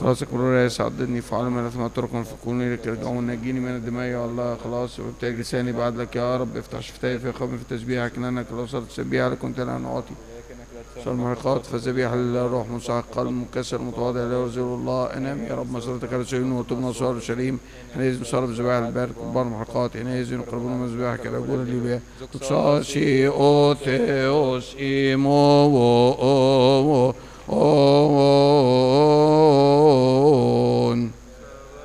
خلاصك مرور سعدني في عالم لا تسمع طرق فكوني لك ارجعون نجيني من الدماء يا الله خلاص وابتهج لساني بعد لك يا رب افتح شفتي في قبل في تسبيحك لانك لو صرت تسبيح لك كنت لا نعطي صار المحرقات فذبيح للروح منسحق قلب منكسر متواضع لا يرزق الله انام يا رب مسرتك على سيون وتبنى صار شريم حينئذ صار بذبائح البرك كبار المحرقات حينئذ يقربون من ذبائحك الى جول الليبيا تقصاشي اوثيوس ايمو